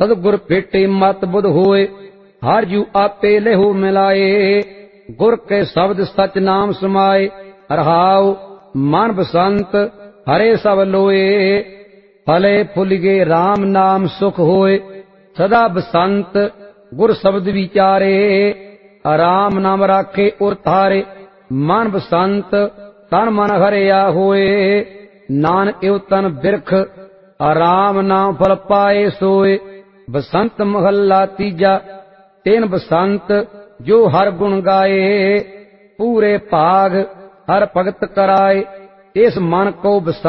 सतगुर भेटे मत बुध होए, हर जू आपे लेहो मिलाए। गुर के शब्द सच नाम समाए, रहाओ मन बसंत हरे सब लोए। फले फुल गे राम नाम सुख होए, सदा बसंत गुर शब्द विचारे। राम नाम राखे उर थारे, मन बसंत तन मन हरिया होए। नानक एव तन बिरख, राम नाम फल पाए सोए। बसंत महला तीजा, तेन बसंत जो हर गुण गाए। पूरे भाग हर भगत कराए, इस मन को बसंत